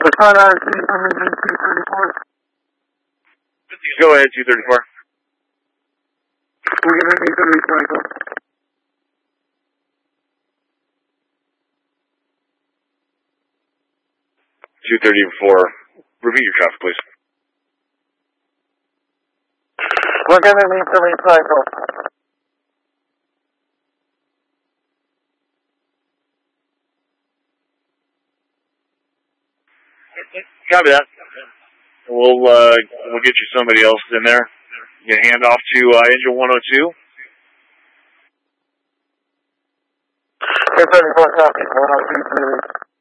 Go ahead, 234. We're going to need the recycle. 234. Repeat your traffic, please. We're going to need the recycle. Copy that. We'll get you somebody else in there. You hand off to engine 102. 234 copy. 102.